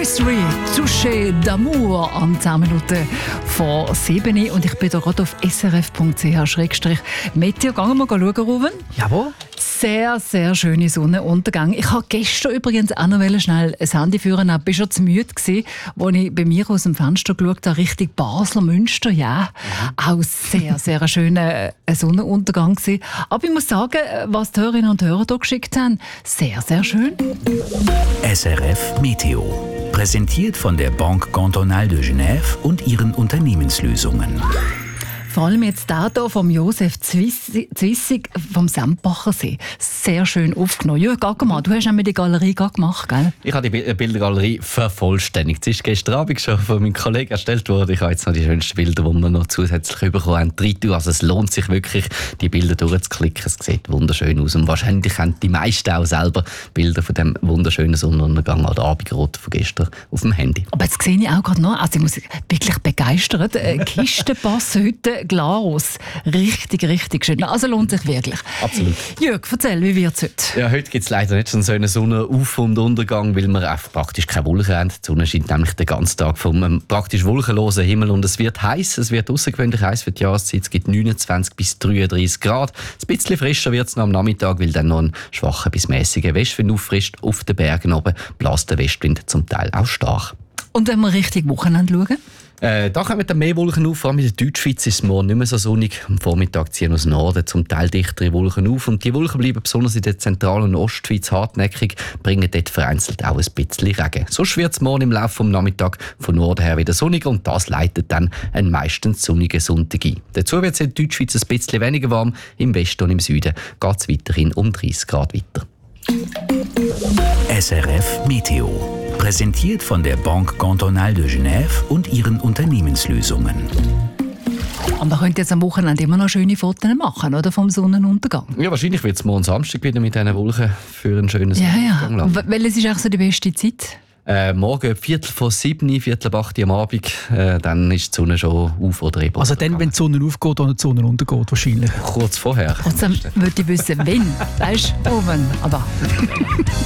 Chris Rea, Touché d'amour an 10 Minuten vor 7 und ich bin da gerade auf srf.ch/Meteo gegangen, mal schauen, Ruben. Jawohl. Sehr, sehr schöne Sonnenuntergang. Ich habe gestern übrigens auch noch schnell ein Handy führen. Ich war schon zu müde, als ich bei mir aus dem Fenster geschaut habe, Richtung Basler Münster. Ja, auch sehr, sehr schöner Sonnenuntergang gewesen. Aber ich muss sagen, was die Hörerinnen und Hörer hier geschickt haben, sehr, sehr schön. SRF Meteo. Präsentiert von der Banque Cantonale de Genève und ihren Unternehmenslösungen. Vor allem jetzt der hier vom Josef Zwissig vom Sempacher See. Sehr schön aufgenommen. Ja, geh mal, du hast nämlich die Galerie gemacht, gell? Ich habe die Bildergalerie vervollständigt. Sie ist gestern Abend schon von meinem Kollegen erstellt worden. Ich habe jetzt noch die schönsten Bilder, die wir noch zusätzlich bekommen haben, rein. Also es lohnt sich wirklich, die Bilder durchzuklicken. Es sieht wunderschön aus. Und wahrscheinlich haben die meisten auch selber Bilder von dem wunderschönen Sonnenuntergang oder Abendrot von gestern auf dem Handy. Aber jetzt sehe ich auch gerade noch, also ich muss wirklich begeistert, Kistenpass heute Glarus. Richtig, richtig schön. Also lohnt sich wirklich. Absolut. Jörg, erzähl, wie wird es heute? Ja, heute gibt es leider nicht so einen Sonnenauf- und Untergang, weil wir einfach praktisch keine Wolken haben. Die Sonne scheint nämlich den ganzen Tag vom praktisch wolkenlosen Himmel und es wird heiß. Es wird außergewöhnlich heiß für die Jahreszeit. Es gibt 29 bis 33 Grad. Ein bisschen frischer wird es noch am Nachmittag, weil dann noch ein schwacher bis mäßiger Westwind auffrischt. Auf den Bergen oben bläst der Westwind zum Teil auch stark. Und wenn wir Richtung Wochenende schauen? Da kommen dann mehr Wolken auf, vor allem in der Deutschschweiz ist es morgen nicht mehr so sonnig. Am Vormittag ziehen aus Norden zum Teil dichtere Wolken auf und die Wolken bleiben besonders in der Zentral- und Ostschweiz hartnäckig, bringen dort vereinzelt auch ein bisschen Regen. Sonst wird es morgen im Laufe des Nachmittags von Norden her wieder sonniger und das leitet dann einen meistens sonnigen Sonntag ein. Dazu wird es in der Deutschschweiz ein bisschen weniger warm, im Westen und im Süden geht es weiterhin um 30 Grad weiter. SRF Meteo. Präsentiert von der Banque Cantonale de Genève und ihren Unternehmenslösungen. Und man könnte jetzt am Wochenende immer noch schöne Fotos machen, oder? Vom Sonnenuntergang. Ja, wahrscheinlich wird es morgen Samstag wieder mit diesen Wolken für einen schönen Sonnenuntergang landen. Ja. Welches ist eigentlich so die beste Zeit? Morgen 6:45, 7:45 am Abend, dann ist die Sonne schon auf oder eben. Also dann, wenn die Sonne aufgeht oder die Sonne untergeht, wahrscheinlich. Kurz vorher. Trotzdem würde ich wissen, wenn. Weißt du, oben. Aber